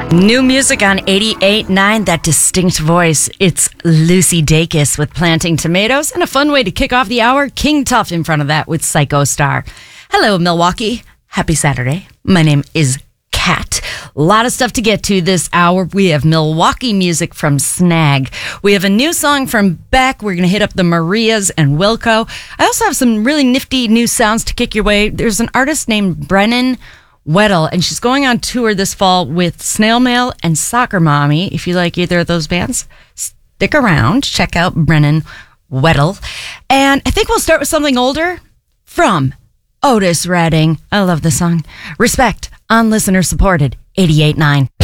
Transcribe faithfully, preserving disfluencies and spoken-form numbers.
New music on eighty-eight point nine, that distinct voice. It's Lucy Dacus with Planting Tomatoes, and a fun way to kick off the hour, King Tuff in front of that with Psycho Star. Hello, Milwaukee. Happy Saturday. My name is Kat. A lot of stuff to get to this hour. We have Milwaukee music from Snag. We have a new song from Beck. We're going to hit up the Marias and Wilco. I also have some really nifty new sounds to kick your way. There's an artist named Brennan Weddle, and she's going on tour this fall with Snail Mail and Soccer Mommy. If you like either of those bands, stick around. Check out Brennan Weddle. And I think we'll start with something older from Otis Redding. I love this song. Respect on listener supported eighty-eight point nine.